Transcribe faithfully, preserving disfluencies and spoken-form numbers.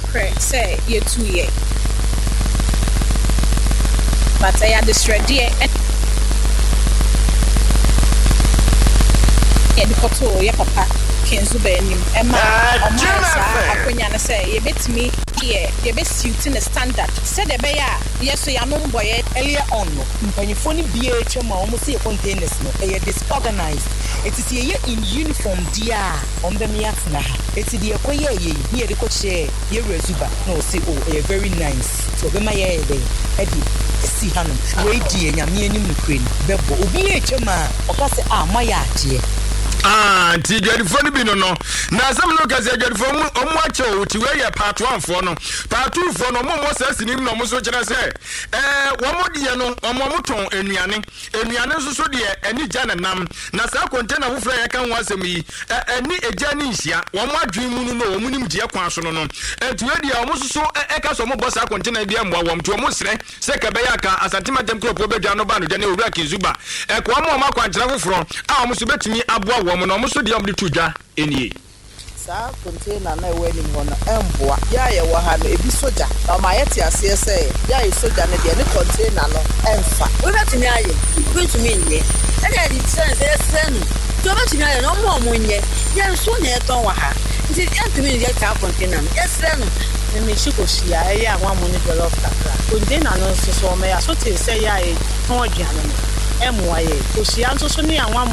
cre say ye two ye but I had the shred dear and the photo ye papa Kenzo Benim Emma Akwanya na say ye bet me here ye be suiting the standard said the bear yes so ya no boy earlier on no mpanyifo ni B H M almost say containers no e disorganized it is ye in uniform dia on them yat na it is the ekoye ye here the coach ye rezuba no say oh e very nice so be my ye dey edi see hanum we die nyame anim no kren bebo obi H M a oka say ah ma ya ade Ah, ti dwadifo ni bi no no. Na asem no kase dwadifo mu omu ache o ti we ye part one fo no. Part two fo no mo mo sasinim no mo so kire se. Eh, wo mo de no, omo mo ton enuane. Enuane so so de ani gya na nam. Na sa container wo fra ye kan wo asem yi. Ani egya ni nhia. Wo mo adwen mu no no, wo mu nim gye kwan so no no. Etu we de omo so so e ka so mo boss container bia mwa wo mto mo sre. Se ka be ya ka asantima dem kro probedwa no ba no gya na owura kinzuba. E ko mo ma kwankyera foforo. A omo so betumi abo woman almost the omni tuja in ye. Sa container na we ni mo na emboa ya ye wo ha no ebi soja na ma yeti ase say ya ye soja na de ni container no emfa we bet me aye we to me nye e dey di sense e senu to bet me aye no mo mo nye ya so na e ton wa ha nti ya to me ye ka container no e senu e me shi ko shi ya e ya wa mo ni jollof takra container no so so me ya so te say ya e ton odwan no e mo aye ko shi an so so ni àwọn